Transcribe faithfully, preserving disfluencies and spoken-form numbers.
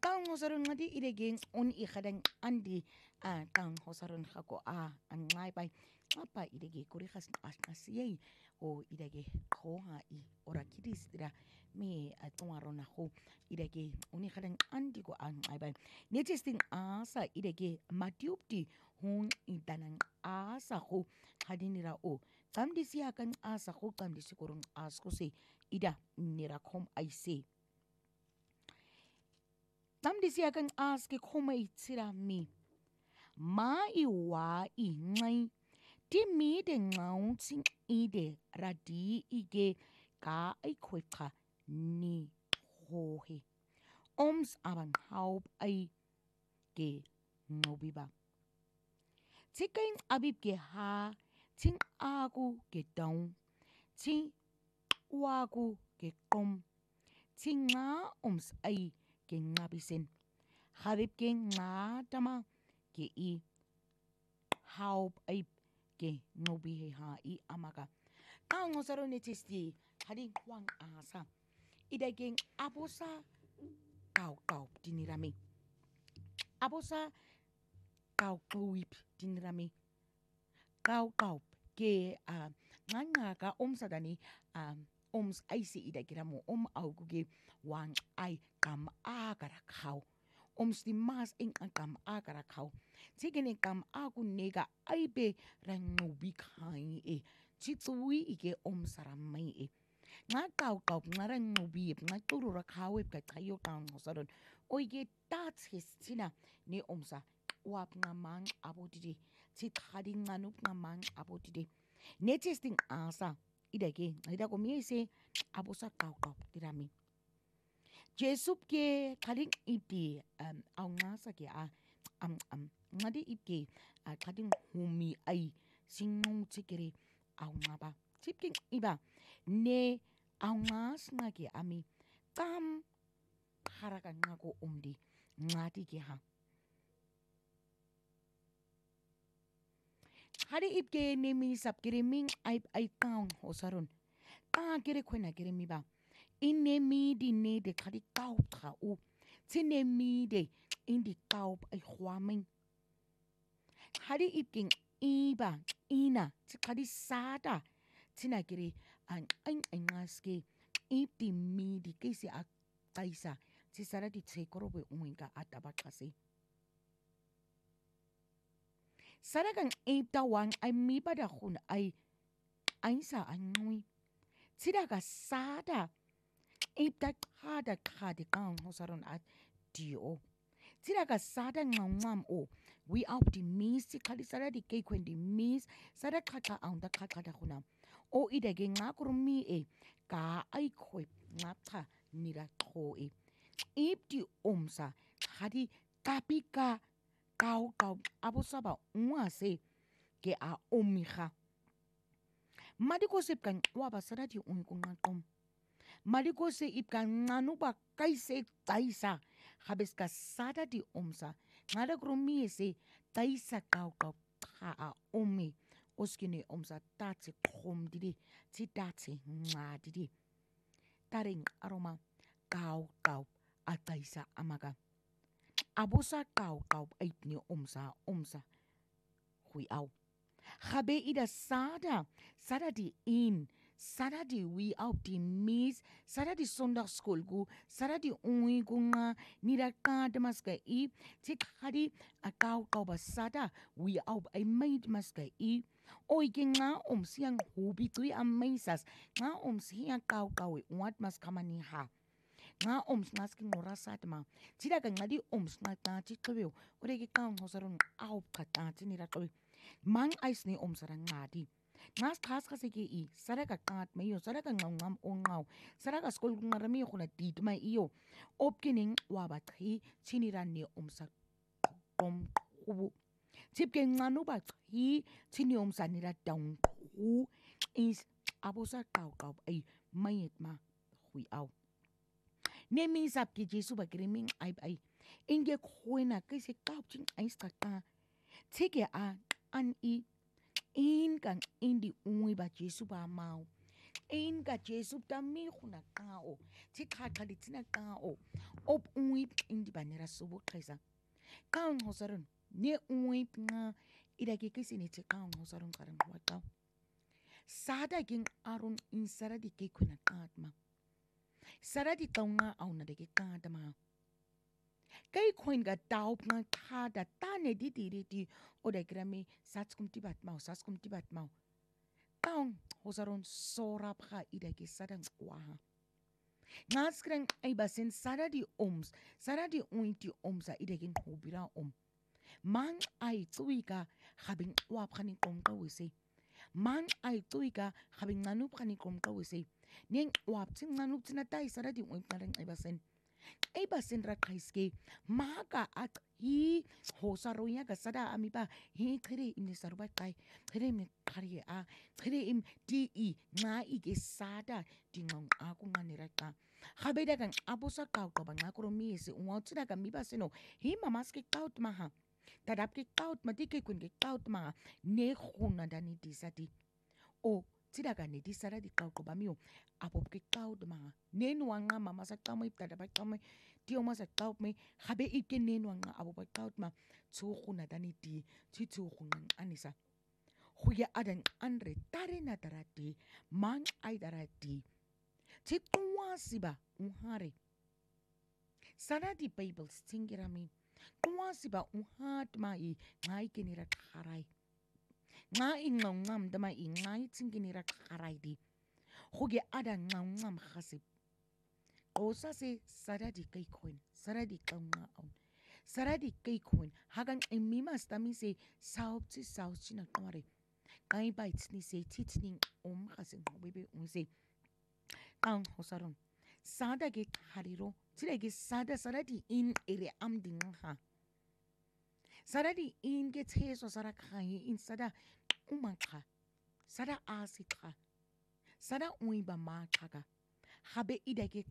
Kang hosaron ngadi idegeng un ikadang andi kang hosaron hako a angai pai apa idege kurikas asnasiye o idege koha i ora kidis tira me tuaron ako idege un ikadang andi ko angai pai netesting asa idege matiupti hun itanang asa ko hadinira o kamdi siakan asa ko kamdi sikurung asko se ida nirakom aise Tamdi siya kang aske kumay tira mi. Maiwa ingay. Di mi de ngaw ting ide radi ige ka ay kweka ni hohe. Oms abang haup ay ge ngobiba. Tikain abib ge ha. Ting aku ge daun. Ting waku ge kom. Ting nga oms ay ke ngabisin. Habib ke ngatama ke i haup ay ke ngobihe ha i amaka. Kang ngosaro netesti hadi wang asa. Ida geng abosa kau kau dinirami. Abosa kau kuip dinirami. Kau kau ke uh, nganga ka om sadani um, oms ay si ida kiramo om auguge wang ay kam agara kau. Oms di mas ing ang kam agara kau. Tigene kam agu nega ay be rangubi kai e. Chitsui ike om saramay e. Nga kau kau nga rangubi nga turura kau e katayo kang hosaron. O ike tats histina ni omsa. Wap nga mang abodide. Titadi nga nup nga mang abodide. Netesting asa. Ida ke. Ida ko miye se abosa kau kau tirami. Jesup ke kading ipdi um au ngasa ke a am am ngadi ipke a kading humi ai singong tikere au ngaba tipking iba ne au ngas ngake ami kam harakan ngako umdi ngadi ke ha hari ipke ne mi sap kere ming ai ai kaung hosaron ta kere kwena kere mi ba Inemi di ne de kadi kau tau. Tinemi de indi kau ay huaming. Hadi ipking iba ina ti kadi sada. Tinagiri ang ang ngaske ipti mi di kasi a kaisa. Ti sada di tekorobe uminga ataba kasi. Sada kang iptawang ay mi padahun ay ay sa anui. Tida ka sada. Ipta kada kada kang hosaron at dio. Tira ka sada ngam o. We optimis si kali sada di kay kwendi mis sada kaka ang da kaka da kuna. O idage nga kurumi e ka ay kwep ngapta nira ko e. Ipti omsa hadi kapika kau kau abosaba umase ke a omiha. Madiko sip kan waba sada di unikong ngakom. Maliko se ipkan nganu ba kaise taisa habis ka sada di omsa ngada krumi se taisa kau kau ka a omi oskine omsa tatse kom didi ti tatse nga didi taring aroma kau kau a taisa amaga abosa kau kau aipni omsa omsa hui au Habe ida sada sada di in Sada di we out di mis, sada di sondag school gu, sada di ui gu nga, nira ka damas ka i, tik hadi akaw kau ba sada, we out ay maid mas ka i. Oy ki nga om siyang hubi tui ang maysas, nga om siyang kau kau e, uat mas kamani ha. Nga oms mas ki ngorasat ma, tida ka nga di oms nga ta chikaweo, ure ki kau ngosaron au ka ta tinira kawe. Mang ais ni oms sarang nga di. Ngas khas kasi ke i saraka kat mayo saraka ngam ngam o ngaw saraka skol ngarami ko na tit mai iyo opkining waba thi chiniran ni omsa tom kubu tipke nganu ba thi chini omsa nira down ku is abosa kau kau ai mayet ma hui au nemi sap ki jesu ba griming ai ai inge khoina kasi kau ching ai skata tike a an i In kang indi ui ba Jesu ba mau. In ka Jesu ta mi khuna kao. Ti kha kha di tina kao. op uip in die banera subo qhisa qaung hosaron ne uip nga ida ke kisini te qaung hosaron qaran waqaw sada ging arun in sara di ke kuna qatma sara di qaunga auna de ke qatma kay koin ga taup nga khada tane di di di o de grami satskum tibat mau satskum tibat mau qaung hosaron sorap kha ida ke sadang waha Ngaskring ay basin sara di oms, sara di uinti omsa idegin hubira om. Mang ay tuika habing wap kaning kongka wisi. Mang ay tuika habing nanup kaning kongka wisi. Ning wap tin nanup tinatay sara di uint narang ay basin. Ay basin rakaiske maka at hi hosaroya ka sada amiba hi kire im ni saruba kay kire im ni kari a kire im di i nga i ke sada di ngong ako nga niraka habeda kang apo sa kau ka bang ako rumi si ungaw tsina ka miba sino hi mamas ke kaut maha tadap ke kaut mati ke kun ke kaut maha ne khuna dani di sati o tsida ka ne di sara di kau ko bamiyo apo ke kaut maha ne nuanga mama sa kamay tadap kamay ti oma sa kaut me habe ike ne nuanga apo pa kaut ma tsu khuna dani di tsu tsu khuna anisa huya adan andre tare na darati mang ay darati ti tuwa siba unhare sana di bible stingirami tuwa siba unhat mai ngai kinira karai ngai ngam dama i ngai tinginira karai di huya adan ngam khasib osa se sada di kai koin sada di kaunga on sada di kai koin hagan emima stami se saup ti saup china kamare kai bites ni se titning om khasin bebe un se kang hosaron sada ge hariro tire ge sada sada di in ere am ding ha sada di in ge teso sada khai in sada umakha sada asikha sada uiba ma chaga habe ida ge